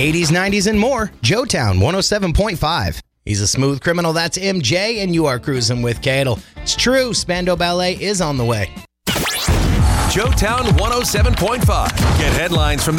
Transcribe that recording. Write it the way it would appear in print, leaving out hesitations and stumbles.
80s, 90s, and more. Joetown 107.5. He's a smooth criminal. That's MJ, and you are cruising with Cadel. It's true. Spandau Ballet is on the way. Joetown 107.5. Get headlines from